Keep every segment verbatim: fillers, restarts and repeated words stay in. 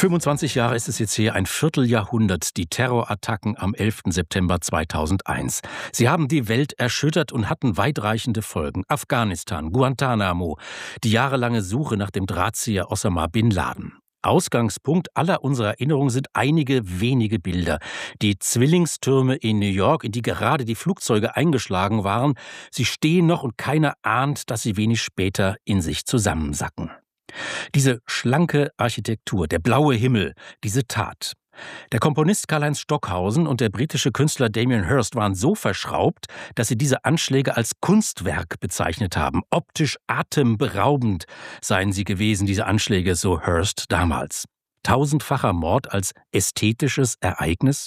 fünfundzwanzig Jahre ist es jetzt her, ein Vierteljahrhundert, die Terrorattacken am elften September zweitausendeins. Sie haben die Welt erschüttert und hatten weitreichende Folgen. Afghanistan, Guantanamo, die jahrelange Suche nach dem Drahtzieher Osama bin Laden. Ausgangspunkt aller unserer Erinnerungen sind einige wenige Bilder. Die Zwillingstürme in New York, in die gerade die Flugzeuge eingeschlagen waren. Sie stehen noch und keiner ahnt, dass sie wenig später in sich zusammensacken. Diese schlanke Architektur, der blaue Himmel, diese Tat. Der Komponist Karlheinz Stockhausen und der britische Künstler Damien Hirst waren so verschraubt, dass sie diese Anschläge als Kunstwerk bezeichnet haben. Optisch atemberaubend seien sie gewesen, diese Anschläge, so Hirst damals. Tausendfacher Mord als ästhetisches Ereignis?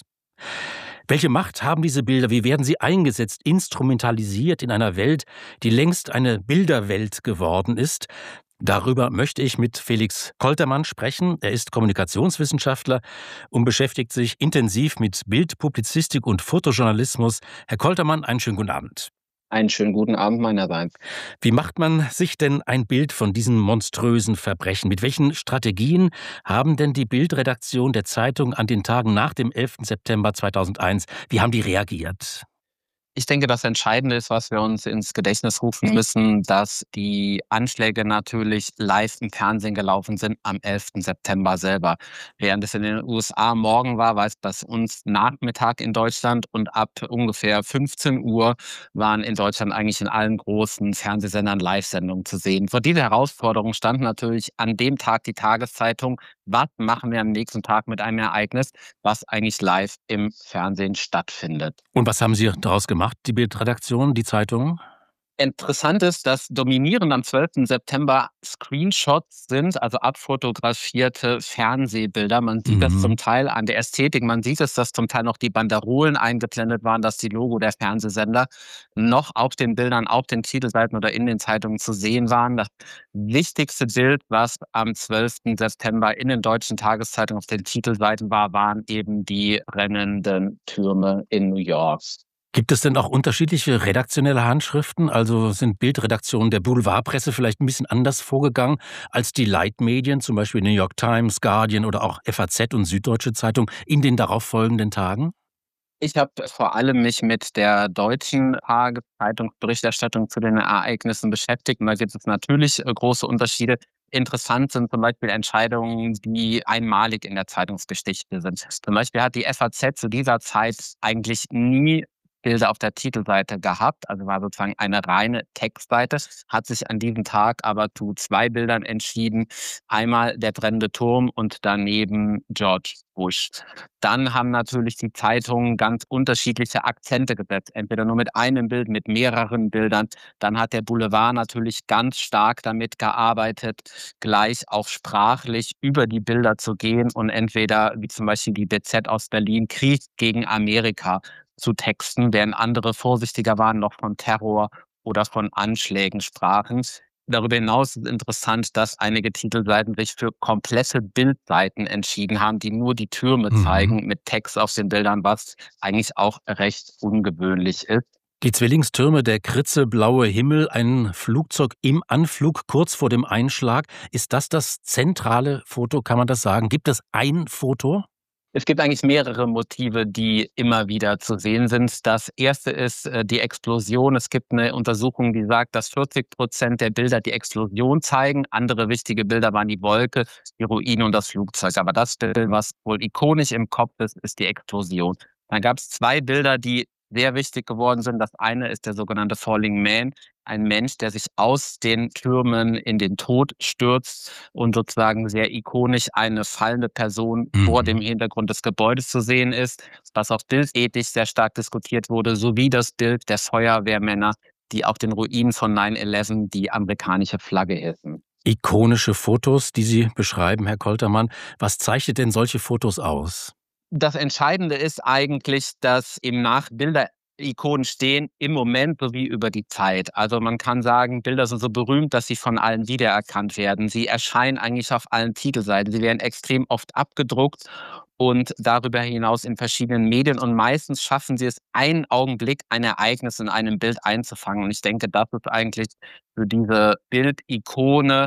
Welche Macht haben diese Bilder? Wie werden sie eingesetzt, instrumentalisiert in einer Welt, die längst eine Bilderwelt geworden ist? Darüber möchte ich mit Felix Koltermann sprechen. Er ist Kommunikationswissenschaftler und beschäftigt sich intensiv mit Bildpublizistik und Fotojournalismus. Herr Koltermann, einen schönen guten Abend. Einen schönen guten Abend meinerseits. Wie macht man sich denn ein Bild von diesen monströsen Verbrechen? Mit welchen Strategien haben denn die Bildredaktion der Zeitung an den Tagen nach dem elften September zweitausendeins, wie haben die reagiert? Ich denke, das Entscheidende ist, was wir uns ins Gedächtnis rufen müssen, dass die Anschläge natürlich live im Fernsehen gelaufen sind am elften September selber. Während es in den U S A morgen war, war es bei uns Nachmittag in Deutschland und ab ungefähr fünfzehn Uhr waren in Deutschland eigentlich in allen großen Fernsehsendern Live-Sendungen zu sehen. Vor dieser Herausforderung stand natürlich an dem Tag die Tageszeitung. Was machen wir am nächsten Tag mit einem Ereignis, was eigentlich live im Fernsehen stattfindet? Und was haben Sie daraus gemacht? Die Bildredaktion, die Zeitung? Interessant ist, dass dominierend am zwölften September Screenshots sind, also abfotografierte Fernsehbilder. Man sieht mhm. das zum Teil an der Ästhetik. Man sieht es, dass zum Teil noch die Banderolen eingeblendet waren, dass die Logo der Fernsehsender noch auf den Bildern, auf den Titelseiten oder in den Zeitungen zu sehen waren. Das wichtigste Bild, was am zwölften September in den deutschen Tageszeitungen auf den Titelseiten war, waren eben die brennenden Türme in New York. Gibt es denn auch unterschiedliche redaktionelle Handschriften? Also sind Bildredaktionen der Boulevardpresse vielleicht ein bisschen anders vorgegangen als die Leitmedien, zum Beispiel New York Times, Guardian oder auch F A Z und Süddeutsche Zeitung in den darauffolgenden Tagen? Ich habe vor allem mich mit der deutschen Tageszeitungsberichterstattung zu den Ereignissen beschäftigt. Und da gibt es natürlich große Unterschiede. Interessant sind zum Beispiel Entscheidungen, die einmalig in der Zeitungsgeschichte sind. Zum Beispiel hat die F A Z zu dieser Zeit eigentlich nie Bilder auf der Titelseite gehabt, also war sozusagen eine reine Textseite, hat sich an diesem Tag aber zu zwei Bildern entschieden. Einmal der brennende Turm und daneben George Bush. Dann haben natürlich die Zeitungen ganz unterschiedliche Akzente gesetzt, entweder nur mit einem Bild, mit mehreren Bildern. Dann hat der Boulevard natürlich ganz stark damit gearbeitet, gleich auch sprachlich über die Bilder zu gehen und entweder, wie zum Beispiel die B Z aus Berlin, Krieg gegen Amerika zu texten, während andere vorsichtiger waren, noch von Terror oder von Anschlägen sprachen. Darüber hinaus ist interessant, dass einige Titelseiten sich für komplette Bildseiten entschieden haben, die nur die Türme mhm. zeigen mit Text auf den Bildern, was eigentlich auch recht ungewöhnlich ist. Die Zwillingstürme, der kritzeblaue Himmel, ein Flugzeug im Anflug kurz vor dem Einschlag. Ist das das zentrale Foto, kann man das sagen? Gibt es ein Foto? Es gibt eigentlich mehrere Motive, die immer wieder zu sehen sind. Das erste ist die Explosion. Es gibt eine Untersuchung, die sagt, dass vierzig Prozent der Bilder die Explosion zeigen. Andere wichtige Bilder waren die Wolke, die Ruine und das Flugzeug. Aber das Bild, was wohl ikonisch im Kopf ist, ist die Explosion. Dann gab es zwei Bilder, die sehr wichtig geworden sind. Das eine ist der sogenannte Falling Man, ein Mensch, der sich aus den Türmen in den Tod stürzt und sozusagen sehr ikonisch eine fallende Person mhm. vor dem Hintergrund des Gebäudes zu sehen ist, was auf bildethisch sehr stark diskutiert wurde, sowie das Bild der Feuerwehrmänner, die auf den Ruinen von neun elf die amerikanische Flagge hissen. Ikonische Fotos, die Sie beschreiben, Herr Koltermann. Was zeichnet denn solche Fotos aus? Das Entscheidende ist eigentlich, dass eben nach Bilder Ikonen stehen im Moment sowie über die Zeit. Also man kann sagen, Bilder sind so berühmt, dass sie von allen wiedererkannt werden. Sie erscheinen eigentlich auf allen Titelseiten. Sie werden extrem oft abgedruckt und darüber hinaus in verschiedenen Medien. Und meistens schaffen sie es, einen Augenblick ein Ereignis in einem Bild einzufangen. Und ich denke, das ist eigentlich für diese Bildikone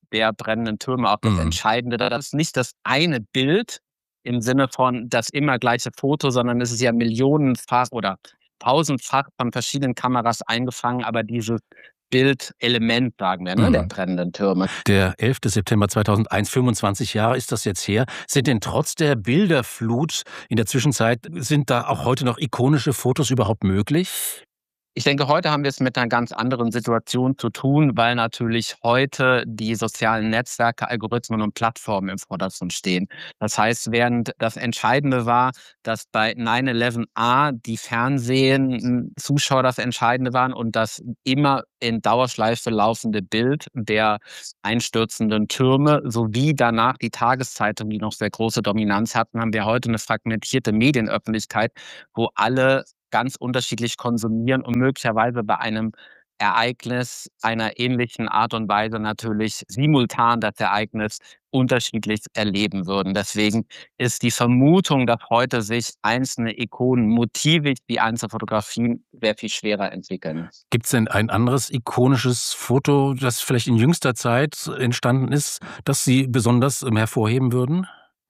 der brennenden Türme auch das Mhm. Entscheidende. Das ist nicht das eine Bild im Sinne von das immer gleiche Foto, sondern es ist ja millionenfach oder tausendfach von verschiedenen Kameras eingefangen, aber dieses Bildelement, sagen wir, ne, der Mhm. brennenden Türme. Der elfte September zweitausendeins, fünfundzwanzig Jahre ist das jetzt her. Sind denn trotz der Bilderflut in der Zwischenzeit, sind da auch heute noch ikonische Fotos überhaupt möglich? Ich denke, heute haben wir es mit einer ganz anderen Situation zu tun, weil natürlich heute die sozialen Netzwerke, Algorithmen und Plattformen im Vordergrund stehen. Das heißt, während das Entscheidende war, dass bei nine eleven A die Fernsehen-Zuschauer das Entscheidende waren und das immer in Dauerschleife laufende Bild der einstürzenden Türme sowie danach die Tageszeitungen, die noch sehr große Dominanz hatten, haben wir heute eine fragmentierte Medienöffentlichkeit, wo alle ganz unterschiedlich konsumieren und möglicherweise bei einem Ereignis einer ähnlichen Art und Weise natürlich simultan das Ereignis unterschiedlich erleben würden. Deswegen ist die Vermutung, dass heute sich einzelne Ikonen motivisch wie einzelne Fotografien sehr viel schwerer entwickeln. Gibt es denn ein anderes ikonisches Foto, das vielleicht in jüngster Zeit entstanden ist, das Sie besonders ähm, hervorheben würden?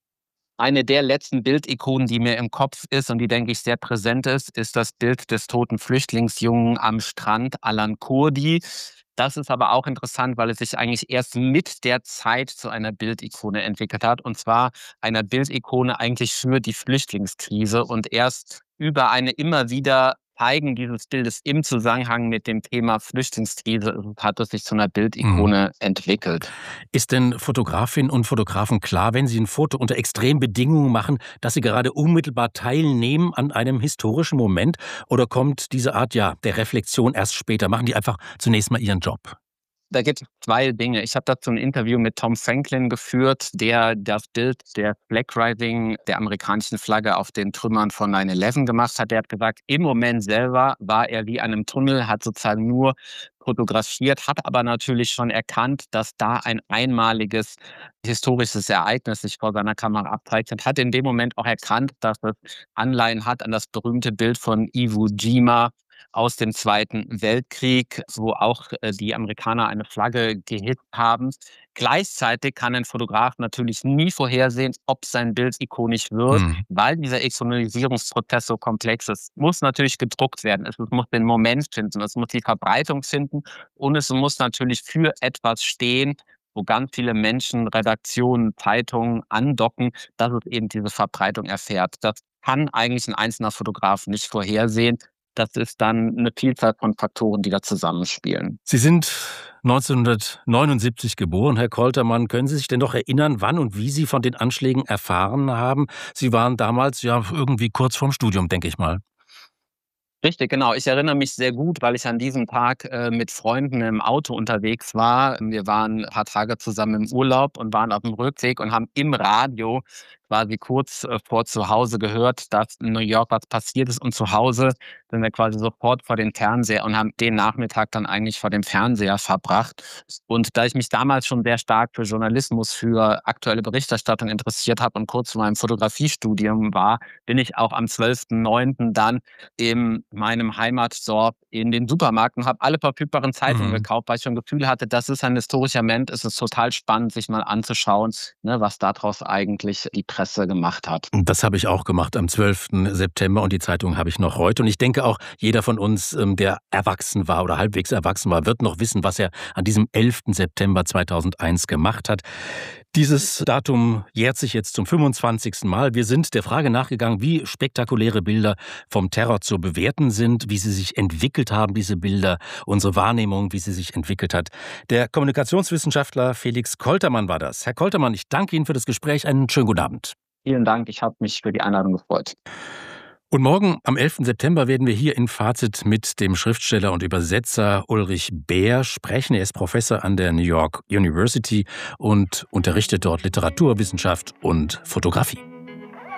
Eine der letzten Bildikonen, die mir im Kopf ist und die, denke ich, sehr präsent ist, ist das Bild des toten Flüchtlingsjungen am Strand, Alan Kurdi. Das ist aber auch interessant, weil es sich eigentlich erst mit der Zeit zu einer Bildikone entwickelt hat, und zwar einer Bildikone eigentlich für die Flüchtlingskrise. Und erst über eine immer wieder Zeigen dieses Bildes im Zusammenhang mit dem Thema Flüchtlingskrise hat es sich zu einer Mhm. Bildikone entwickelt. Ist denn Fotografinnen und Fotografen klar, wenn sie ein Foto unter extremen Bedingungen machen, dass sie gerade unmittelbar teilnehmen an einem historischen Moment? Oder kommt diese Art, ja, der Reflexion erst später? Machen die einfach zunächst mal ihren Job? Da gibt es zwei Dinge. Ich habe dazu ein Interview mit Tom Franklin geführt, der das Bild der Flag Rising der amerikanischen Flagge auf den Trümmern von nine eleven gemacht hat. Der hat gesagt, im Moment selber war er wie an einem Tunnel, hat sozusagen nur fotografiert, hat aber natürlich schon erkannt, dass da ein einmaliges historisches Ereignis sich vor seiner Kamera abzeichnet, hat in dem Moment auch erkannt, dass es Anleihen hat an das berühmte Bild von Iwo Jima aus dem Zweiten Weltkrieg, wo auch äh, die Amerikaner eine Flagge gehisst haben. Gleichzeitig kann ein Fotograf natürlich nie vorhersehen, ob sein Bild ikonisch wird, Mhm. weil dieser Ikonisierungsprozess so komplex ist. Es muss natürlich gedruckt werden, es muss den Moment finden, es muss die Verbreitung finden und es muss natürlich für etwas stehen, wo ganz viele Menschen, Redaktionen, Zeitungen andocken, dass es eben diese Verbreitung erfährt. Das kann eigentlich ein einzelner Fotograf nicht vorhersehen. Das ist dann eine Vielzahl von Faktoren, die da zusammenspielen. Sie sind neunzehnhundertneunundsiebzig geboren, Herr Koltermann. Können Sie sich denn noch erinnern, wann und wie Sie von den Anschlägen erfahren haben? Sie waren damals ja irgendwie kurz vorm Studium, denke ich mal. Richtig, genau. Ich erinnere mich sehr gut, weil ich an diesem Tag äh, mit Freunden im Auto unterwegs war. Wir waren ein paar Tage zusammen im Urlaub und waren auf dem Rückweg und haben im Radio quasi kurz äh, vor zu Hause gehört, dass in New York was passiert ist. Und zu Hause sind wir quasi sofort vor den Fernseher und haben den Nachmittag dann eigentlich vor dem Fernseher verbracht. Und da ich mich damals schon sehr stark für Journalismus, für aktuelle Berichterstattung interessiert habe und kurz vor meinem Fotografiestudium war, bin ich auch am zwölften neunten dann in meinem Heimatdorf in den Supermarkt und habe alle verfügbaren Zeitungen Mhm. gekauft, weil ich schon Gefühl hatte, das ist ein historischer Moment. Es ist total spannend, sich mal anzuschauen, ne, was daraus eigentlich die Presse gemacht hat. Das habe ich auch gemacht am zwölften September und die Zeitung habe ich noch heute. Und ich denke auch, jeder von uns, ähm, der erwachsen war oder halbwegs erwachsen war, wird noch wissen, was er an diesem elften September zweitausendeins gemacht hat. Dieses Datum jährt sich jetzt zum fünfundzwanzigsten Mal. Wir sind der Frage nachgegangen, wie spektakuläre Bilder vom Terror zu bewerten sind, wie sie sich entwickelt haben, diese Bilder, unsere Wahrnehmung, wie sie sich entwickelt hat. Der Kommunikationswissenschaftler Felix Koltermann war das. Herr Koltermann, ich danke Ihnen für das Gespräch. Einen schönen guten Abend. Vielen Dank, ich habe mich für die Einladung gefreut. Und morgen am elften September werden wir hier in Fazit mit dem Schriftsteller und Übersetzer Ulrich Beer sprechen. Er ist Professor an der New York University und unterrichtet dort Literaturwissenschaft und Fotografie.